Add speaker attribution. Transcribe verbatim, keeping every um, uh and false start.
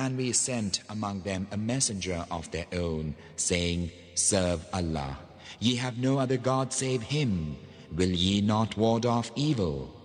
Speaker 1: And we sent among them a messenger of their own, saying, Serve Allah. Ye have no other God save Him. Will ye not ward off evil?